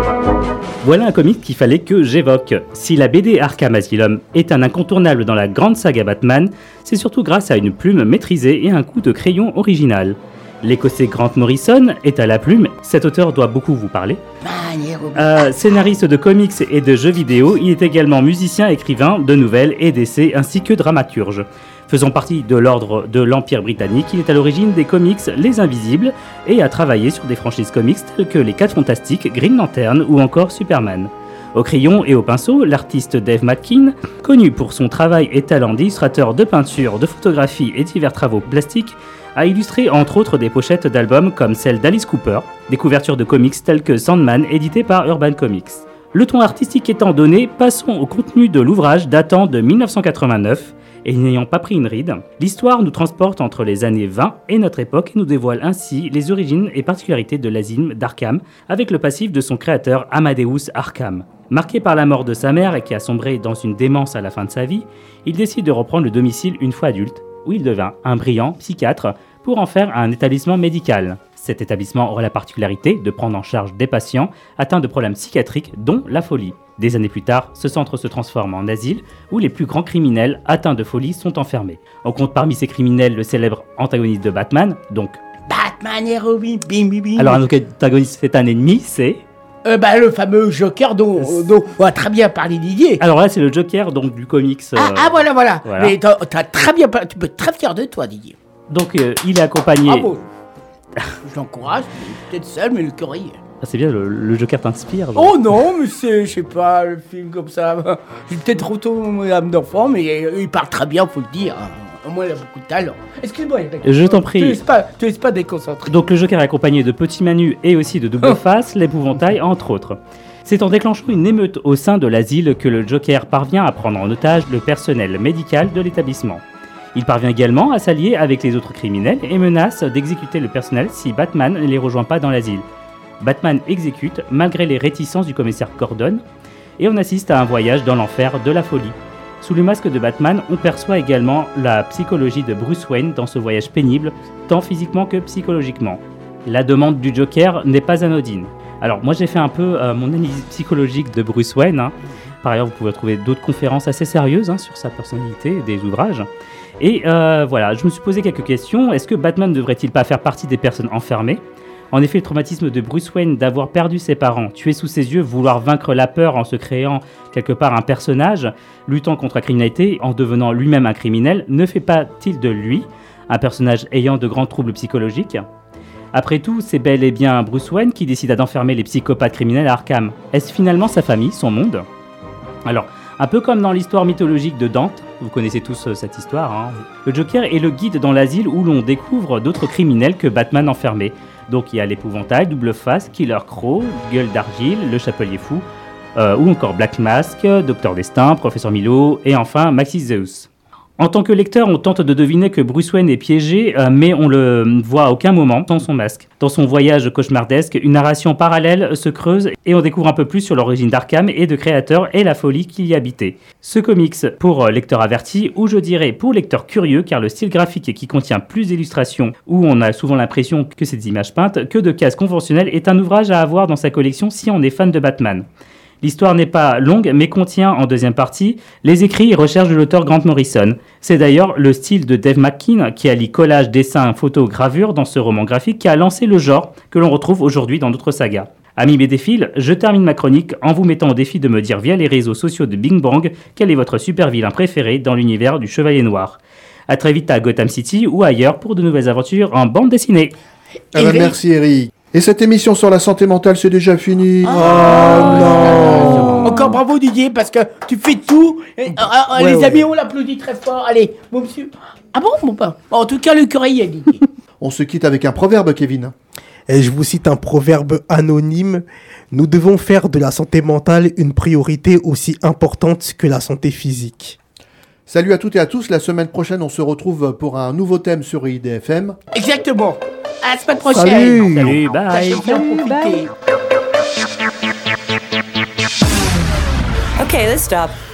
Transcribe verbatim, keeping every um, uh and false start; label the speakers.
Speaker 1: Voilà un comic qu'il fallait que j'évoque. Si la B D Arkham Asylum est un incontournable dans la grande saga Batman, c'est surtout grâce à une plume maîtrisée et un coup de crayon original. L'Écossais Grant Morrison est à la plume, cet auteur doit beaucoup vous parler. Euh, scénariste de comics et de jeux vidéo, il est également musicien, écrivain de nouvelles et d'essais ainsi que dramaturge. Faisant partie de l'ordre de l'Empire britannique, il est à l'origine des comics Les Invisibles et a travaillé sur des franchises comics telles que Les quatre Fantastiques, Green Lantern ou encore Superman. Au crayon et au pinceau, l'artiste Dave McKean, connu pour son travail et talent d'illustrateur de peinture, de photographie et divers travaux plastiques, a illustré entre autres des pochettes d'albums comme celle d'Alice Cooper, des couvertures de comics telles que Sandman édité par Urban Comics. Le ton artistique étant donné, passons au contenu de l'ouvrage datant de dix-neuf cent quatre-vingt-neuf, et n'ayant pas pris une ride, l'histoire nous transporte entre les années vingt et notre époque et nous dévoile ainsi les origines et particularités de l'asile d'Arkham avec le passif de son créateur Amadeus Arkham. Marqué par la mort de sa mère et qui a sombré dans une démence à la fin de sa vie, il décide de reprendre le domicile une fois adulte, où il devint un brillant psychiatre pour en faire un établissement médical. Cet établissement aura la particularité de prendre en charge des patients atteints de problèmes psychiatriques dont la folie. Des années plus tard, ce centre se transforme en asile où les plus grands criminels atteints de folie sont enfermés. On compte parmi ces criminels le célèbre antagoniste de Batman, donc
Speaker 2: Batman et Robin, bim bim bim.
Speaker 1: Alors un antagoniste c'est un ennemi, c'est
Speaker 2: euh, bah, le fameux Joker dont, dont on a très bien parlé Didier.
Speaker 1: Alors là c'est le Joker donc du comics. Euh...
Speaker 2: Ah, ah voilà voilà. voilà. Mais t'as, t'as très bien, tu peux être très fier de toi Didier.
Speaker 1: Donc euh, il est accompagné.
Speaker 2: Bravo. Je l'encourage, peut-être seul mais le courrier.
Speaker 1: Ah, c'est bien, le, le Joker t'inspire. Genre.
Speaker 2: Oh non, mais c'est, je sais pas, le film comme ça. J'ai peut-être trop tôt mon âme d'enfant, mais il parle très bien, faut le dire. Au moins, il a beaucoup de talent. Excuse-moi,
Speaker 1: je t'en prie.
Speaker 2: Tu laisses pas, tu laisses pas déconcentrer.
Speaker 1: Donc, le Joker est accompagné de Petit Manu et aussi de Double Face, l'épouvantail, entre autres. C'est en déclenchant une émeute au sein de l'asile que le Joker parvient à prendre en otage le personnel médical de l'établissement. Il parvient également à s'allier avec les autres criminels et menace d'exécuter le personnel si Batman ne les rejoint pas dans l'asile. Batman exécute malgré les réticences du commissaire Gordon et on assiste à un voyage dans l'enfer de la folie. Sous le masque de Batman, on perçoit également la psychologie de Bruce Wayne dans ce voyage pénible, tant physiquement que psychologiquement. La demande du Joker n'est pas anodine. Alors moi j'ai fait un peu euh, mon analyse psychologique de Bruce Wayne. Hein. Par ailleurs vous pouvez trouver d'autres conférences assez sérieuses hein, sur sa personnalité, des ouvrages. Et euh, voilà, je me suis posé quelques questions. Est-ce que Batman ne devrait-il pas faire partie des personnes enfermées ? En effet, le traumatisme de Bruce Wayne d'avoir perdu ses parents, tué sous ses yeux, vouloir vaincre la peur en se créant quelque part un personnage, luttant contre la criminalité, en devenant lui-même un criminel, ne fait pas-il de lui un personnage ayant de grands troubles psychologiques ? Après tout, c'est bel et bien Bruce Wayne qui décida d'enfermer les psychopathes criminels à Arkham. Est-ce finalement sa famille, son monde ? Alors, un peu comme dans l'histoire mythologique de Dante, vous connaissez tous euh, cette histoire, hein. Le Joker est le guide dans l'asile où l'on découvre d'autres criminels que Batman enfermés. Donc il y a l'épouvantail, Double Face, Killer Crow, Gueule d'Argile, le Chapelier Fou, euh, ou encore Black Mask, Docteur Destin, Professeur Milo, et enfin Maxis Zeus. En tant que lecteur, on tente de deviner que Bruce Wayne est piégé, euh, mais on le voit à aucun moment sans son masque. Dans son voyage cauchemardesque, une narration parallèle se creuse et on découvre un peu plus sur l'origine d'Arkham et de créateur et la folie qui y habitait. Ce comics pour lecteurs avertis, ou je dirais pour lecteurs curieux, car le style graphique qui contient plus d'illustrations, où on a souvent l'impression que c'est des images peintes, que de cases conventionnelles, est un ouvrage à avoir dans sa collection si on est fan de Batman. L'histoire n'est pas longue, mais contient en deuxième partie les écrits et recherches de l'auteur Grant Morrison. C'est d'ailleurs le style de Dave McKean, qui allie collage, dessin, photo, gravure dans ce roman graphique, qui a lancé le genre que l'on retrouve aujourd'hui dans d'autres sagas. Amis bédéphiles, je termine ma chronique en vous mettant au défi de me dire via les réseaux sociaux de Bing Bang quel est votre super vilain préféré dans l'univers du Chevalier Noir. A très vite à Gotham City ou ailleurs pour de nouvelles aventures en bande dessinée.
Speaker 3: Ah bah merci Eric. Et cette émission sur la santé mentale, c'est déjà fini. Oh, oh non.
Speaker 2: Encore bravo Didier, parce que tu fais tout. Et, euh, ouais, les ouais. amis, on l'applaudit très fort. Allez, bon monsieur. Ah bon, mon pain. En tout cas, le courrier, Didier.
Speaker 3: On se quitte avec un proverbe, Kevin.
Speaker 4: Et je vous cite un proverbe anonyme. Nous devons faire de la santé mentale une priorité aussi importante que la santé physique.
Speaker 3: Salut à toutes et à tous. La semaine prochaine, on se retrouve pour un nouveau thème sur I D F M.
Speaker 2: Exactement. À la semaine prochaine.
Speaker 4: Salut.
Speaker 1: Salut, bye.
Speaker 2: Salut, bye.
Speaker 5: Okay, let's stop.